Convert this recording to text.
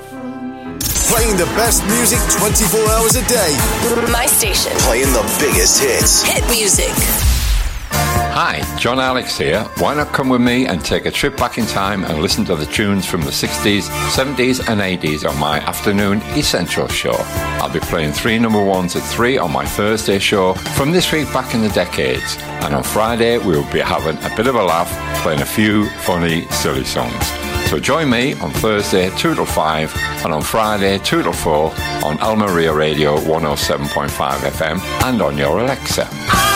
Playing the best music 24 hours a day. My station. Playing the biggest hits. Hit music. Hi, John Alex here. Why not come with me and take a trip back in time and listen to the tunes from the 60s, 70s and 80s on my afternoon Essential show. I'll be playing 3 number ones at 3 on my Thursday show from this week back in the decades. And on Friday we'll be having a bit of a laugh, playing a few funny, silly songs. So join me on Thursday 2 till 5 and on Friday 2 till 4 on Almeria Radio 107.5 FM and on your Alexa.